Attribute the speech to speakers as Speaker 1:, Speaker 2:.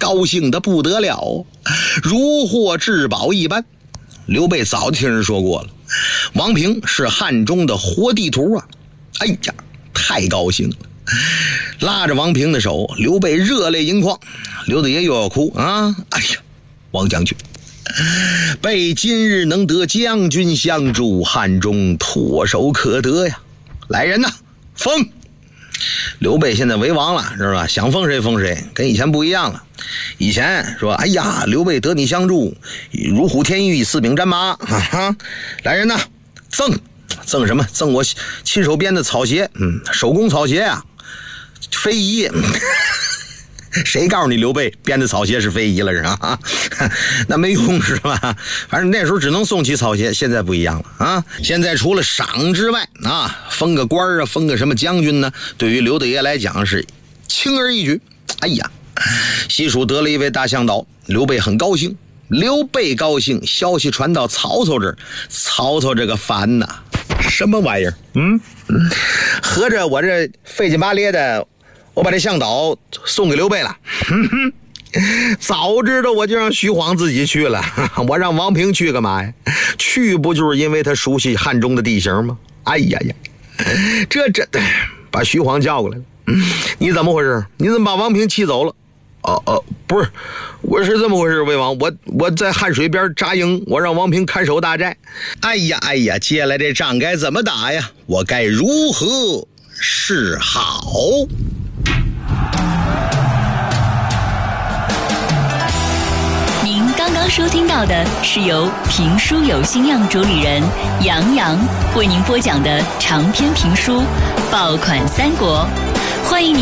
Speaker 1: 高兴得不得了，如获至宝一般。刘备早听人说过了，王平是汉中的活地图啊！哎呀，太高兴了，拉着王平的手，刘备热泪盈眶。刘大爷又要哭啊！哎呀，王将军，备今日能得将军相助，汉中唾手可得呀！来人呐，封！刘备现在为王了，知道吧？想封谁封谁，跟以前不一样了。以前说，哎呀，刘备得你相助，如虎添翼，四柄战马，哈哈！来人呐，赠什么？赠我亲手编的草鞋，手工草鞋啊，非遗。谁告诉你刘备编的草鞋是非遗了是吧？那没用是吧？反正那时候只能送起草鞋，现在不一样了啊！现在除了赏之外啊，封个官啊，封个什么将军呢？对于刘大爷来讲是轻而易举。哎呀，西蜀得了一位大向导，刘备很高兴。刘备高兴，消息传到曹操这儿，曹操这个烦呐，什么玩意儿？合着我这费劲巴咧的。我把这向导送给刘备了，早知道我就让徐晃自己去了，我让王平去干嘛呀？去不就是因为他熟悉汉中的地形吗？哎呀呀，这真的把徐晃叫过来了。你怎么回事？你怎么把王平气走了？不是，我是这么回事，魏王，我在汉水边扎营，我让王平看守大寨。哎呀，接下来这仗该怎么打呀？我该如何是好？
Speaker 2: 刚刚收听到的是由评书有心样主理人杨洋为您播讲的长篇评书《爆款三国》，欢迎您